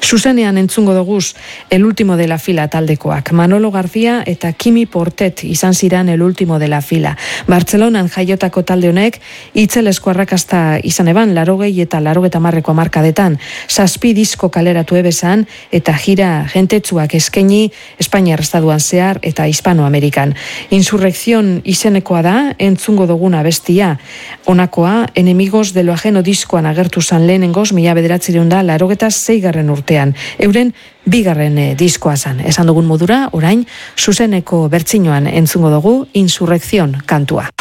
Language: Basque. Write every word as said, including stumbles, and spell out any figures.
Zuzenean entzungo doguz El último de la fila taldekoak. Manolo García eta Kimi Portet izan ziran El último de la fila. Bartzelonan jaiotako talde honek itzelesko arrakasta izan eban larogei eta larogeta marreko amarkadetan. Zazpi disko kaleratu ebezan eta gira jentetsuak eskaini Espainiar estaduan zehar eta Hispanoamerikan. Insurrekzion izenekoa da entzungo duguna bestia. Honakoa, Enemigos de lo ajeno diskoan agertu zan lehenengoz mila bederatzireun da larogeta zeigarren urtean. Euren bigarren eh, diskoa zan. Esan dugun modura, orain, zuzeneko bertsinoan entzungo dugu Insurrekzion kantua.